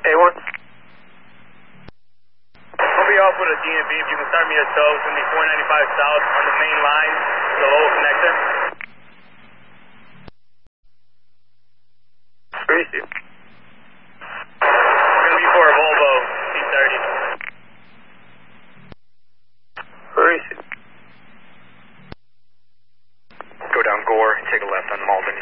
A1. I'll be off with a DMV. If you can start me at 12, it's going to be 495 south on the main line, the lower connector. Where is it? It's going to be for a Volvo C30. Where is it? Go down Gore, take a left on Malden.